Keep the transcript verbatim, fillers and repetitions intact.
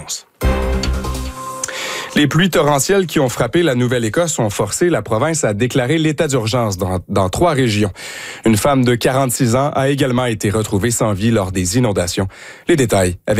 d'urgence. Les pluies torrentielles qui ont frappé la Nouvelle-Écosse ont forcé la province à déclarer l'état d'urgence dans, dans trois régions. Une femme de quarante-six ans a également été retrouvée sans vie lors des inondations. Les détails avec